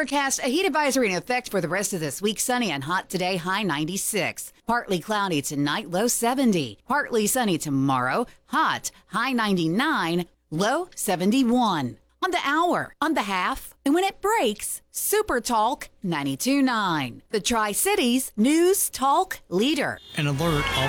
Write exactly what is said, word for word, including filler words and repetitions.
forecast, a heat advisory in effect for the rest of this week. Sunny and hot today, high ninety-six. Partly cloudy tonight, low seventy. Partly sunny tomorrow, hot, high ninety-nine, low seventy-one. On the hour, on the half, and when it breaks, Super Talk ninety-two point nine. The Tri-Cities News Talk Leader. An alert, all